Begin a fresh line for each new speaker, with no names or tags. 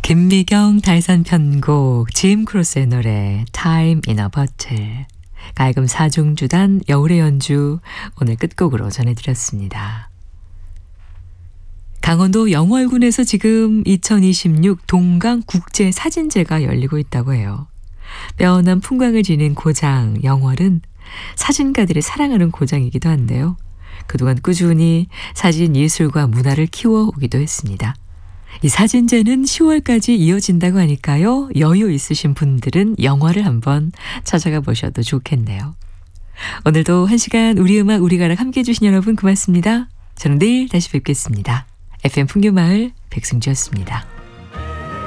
김미경 달산 편곡 짐 크로스의 노래 Time in a Bottle 가야금 4중주단 여울의 연주 오늘 끝곡으로 전해드렸습니다. 강원도 영월군에서 지금 2026 동강 국제사진제가 열리고 있다고 해요. 빼어난 풍광을 지닌 고장 영월은 사진가들이 사랑하는 고장이기도 한데요. 그동안 꾸준히 사진 예술과 문화를 키워오기도 했습니다. 이 사진제는 10월까지 이어진다고 하니까요. 여유 있으신 분들은 영화를 한번 찾아가 보셔도 좋겠네요. 오늘도 1시간 우리 음악 우리 가락 함께해 주신 여러분 고맙습니다. 저는 내일 다시 뵙겠습니다. FM 풍류마을 백승주였습니다.